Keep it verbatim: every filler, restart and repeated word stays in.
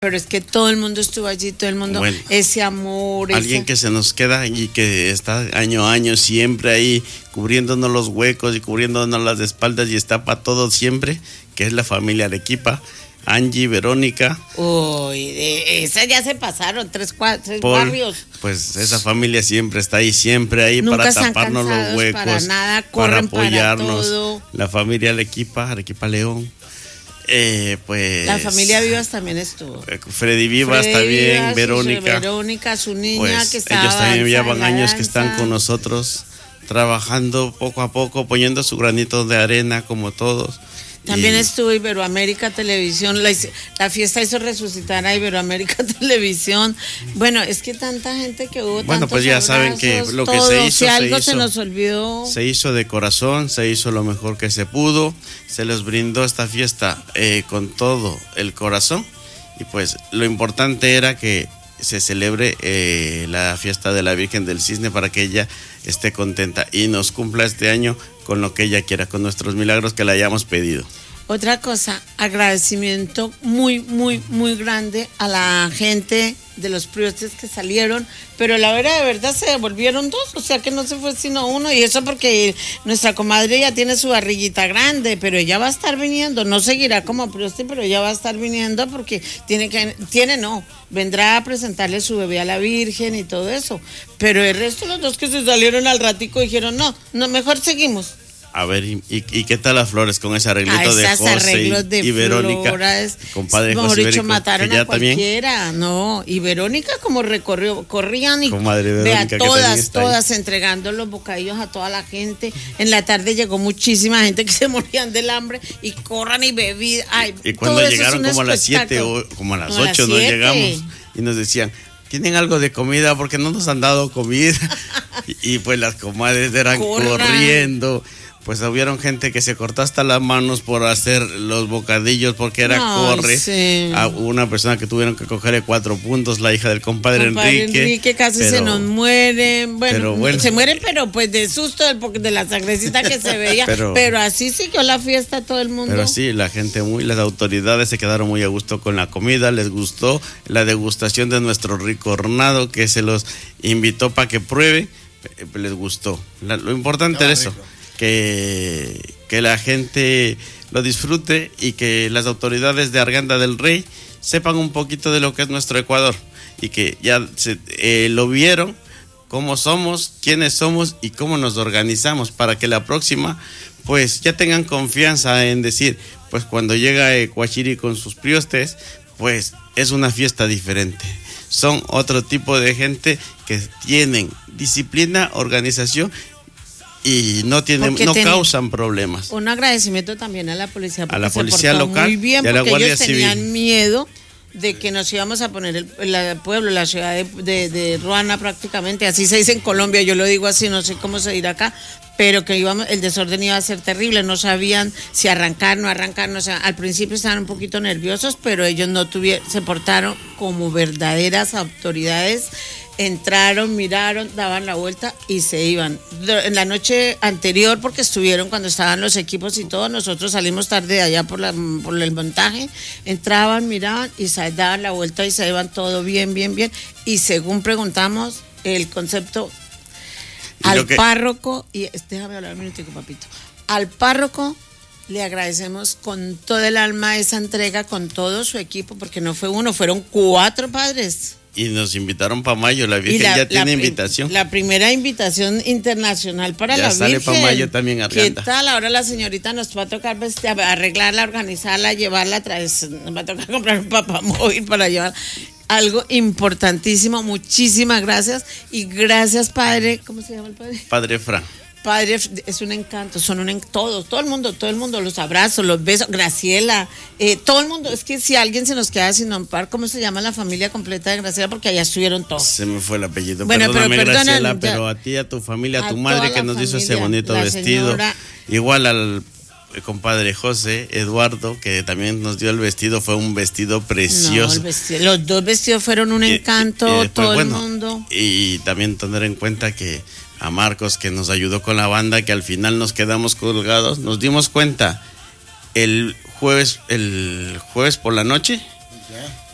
Pero es que todo el mundo estuvo allí, todo el mundo, bueno, ese amor. Alguien esa... que se nos queda y que está año a año siempre ahí, cubriéndonos los huecos y cubriéndonos las espaldas y está para todo siempre, que es la familia Arequipa. Angie, Verónica. Uy, de esas ya se pasaron, tres, cuatro, tres Paul, barrios. Pues esa familia siempre está ahí, siempre ahí. Nunca para taparnos los huecos, para, nada, para apoyarnos. Para todo. La familia Arequipa, Arequipa León. Eh, pues la familia Vivas también estuvo. Freddy Vivas Freddy también, Vivas, Verónica. Verónica, su niña pues que estaba. Ellos también llevan años que están con nosotros, trabajando poco a poco, poniendo su granito de arena como todos. También y... estuvo Iberoamérica Televisión, la, la fiesta hizo resucitar a Iberoamérica Televisión. Bueno, es que tanta gente que hubo. Bueno, pues ya abrazos, saben que lo todo, que se hizo, si algo se, hizo, se nos olvidó. Se hizo de corazón, se hizo lo mejor que se pudo, se les brindó esta fiesta eh, con todo el corazón y pues lo importante era que se celebre eh, la fiesta de la Virgen del Cisne para que ella esté contenta y nos cumpla este año con lo que ella quiera, con nuestros milagros que le hayamos pedido. Otra cosa, agradecimiento muy, muy, muy grande a la gente de los priostes que salieron, pero la verdad, de verdad se devolvieron dos, o sea que no se fue sino uno, y eso porque nuestra comadre ya tiene su barriguita grande, pero ella va a estar viniendo, no seguirá como prioste, pero ella va a estar viniendo porque tiene que, tiene no, vendrá a presentarle su bebé a la Virgen y todo eso, pero el resto, los dos que se salieron al ratico dijeron, no, no, mejor seguimos. A ver, ¿y, y qué tal las flores con ese arreglito ah, de José y, de y Verónica? Flores, compadre mejor José dicho, mataron a cualquiera, también. No, y Verónica como recorrió, corrían y vea todas, todas ahí. Entregando los bocadillos a toda la gente. En la tarde llegó muchísima gente que se morían del hambre y corran y bebidas. Ay, y cuando llegaron como a las siete o como a las como ocho, no llegamos y nos decían, ¿tienen algo de comida? Porque no nos han dado comida. y, y pues las comadres eran Corran. corriendo. Pues hubieron gente que se cortó hasta las manos por hacer los bocadillos porque era Ay, corre. Sí. A una persona que tuvieron que cogerle cuatro puntos, la hija del compadre, compadre Enrique. Enrique casi pero, se nos muere. Bueno, pero bueno, se mueren, pero pues de susto de la sangrecita que se veía. Pero, pero así siguió la fiesta todo el mundo. Pero sí, la gente muy, las autoridades se quedaron muy a gusto con la comida, les gustó la degustación de nuestro rico hornado que se los invitó para que pruebe, les gustó. La, lo importante es eso. Que, que la gente lo disfrute y que las autoridades de Arganda del Rey sepan un poquito de lo que es nuestro Ecuador y que ya se, eh, lo vieron, cómo somos, quiénes somos y cómo nos organizamos para que la próxima pues ya tengan confianza en decir, pues cuando llega Ecuachiri con sus priostes, pues es una fiesta diferente. Son otro tipo de gente que tienen disciplina, organización y no tienen, no ten, causan problemas. Un agradecimiento también a la policía porque a la policía se portó local muy bien y a la porque Guardia ellos tenían Civil. miedo de que nos íbamos a poner el, el pueblo, la ciudad de, de, de Ruana prácticamente, así se dice en Colombia, yo lo digo así, no sé cómo se dirá acá, pero que íbamos, el desorden iba a ser terrible, no sabían si arrancar, no arrancar, no, o sea, al principio estaban un poquito nerviosos, pero ellos no tuvieron, se portaron como verdaderas autoridades. Entraron, miraron, daban la vuelta y se iban. En la noche anterior, porque estuvieron cuando estaban los equipos y todo, nosotros salimos tarde de allá por, la, por el montaje, entraban, miraban y se daban la vuelta y se iban todo bien, bien, bien. Y según preguntamos, el concepto al que... párroco, y déjame hablar un minutico, papito, al párroco le agradecemos con todo el alma esa entrega, con todo su equipo, porque no fue uno, fueron cuatro padres. Y nos invitaron para mayo, la Virgen la, ya tiene la, invitación. La primera invitación internacional para ya la sale Virgen. para mayo también Arganda. ¿Qué tal? Ahora la señorita nos va a tocar vestir, arreglarla, organizarla, llevarla, traes, nos va a tocar comprar un papamóvil para llevar. Algo importantísimo, muchísimas gracias. Y gracias, padre. ¿Cómo se llama el padre? Padre Fran. Padre, es un encanto, son un encanto, todos, todo el mundo, todo el mundo, los abrazos, los besos, Graciela, eh, todo el mundo, es que si alguien se nos queda sin nombrar, ¿cómo se llama la familia completa de Graciela? Porque allá estuvieron todos. Se me fue el apellido, bueno, perdóname, pero, perdona, Graciela, ya, pero a ti, a tu familia, a tu a madre que nos familia, hizo ese bonito vestido, señora, igual al compadre José, Eduardo, que también nos dio el vestido, fue un vestido precioso. No, el vestido, los dos vestidos fueron un encanto, y, y después, todo bueno, el mundo. Y también tener en cuenta que a Marcos, que nos ayudó con la banda, que al final nos quedamos colgados, nos dimos cuenta el jueves, el jueves por la noche,